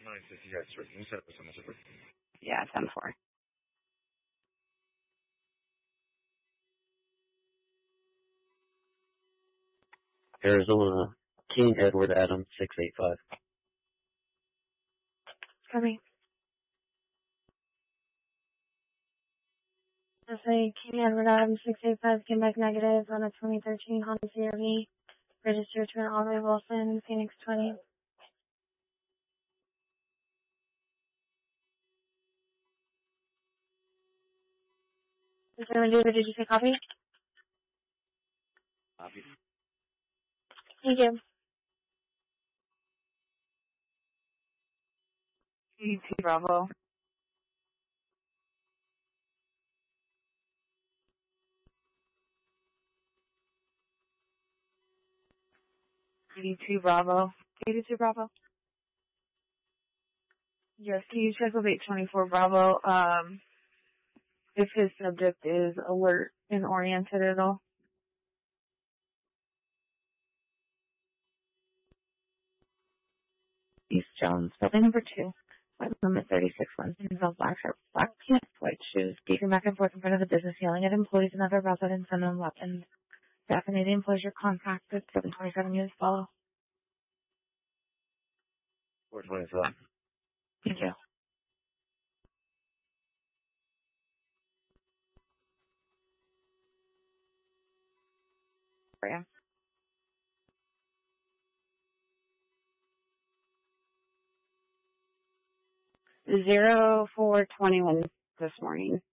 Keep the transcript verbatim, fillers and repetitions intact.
nine fifty, yes, right. You set up a summons, right? Yeah, ten four. Arizona, King Edward Adams, six eight five. Coming. I say King Edward Adams, six eight five, came back negative on a twenty thirteen Honda C R V, registered to an Aubrey Wilson, Phoenix twenty. Is there a did you say copy? Copy. Thank you. eighty-two Bravo. eighty-two Bravo. eighty-two Bravo. Yes, can you check with eight twenty-four Bravo, um, if his subject is alert and oriented at all? East Jones, building number two. White limit thirty-six one. Involved black shirt, black pants, white shoes, beating back and forth in front of the business, yelling at employees and other residents and on weapons. Definitely the employees are contacted. seven twenty-seven units follow. four twenty-seven. Thank you. Yeah. Zero four twenty-one this morning.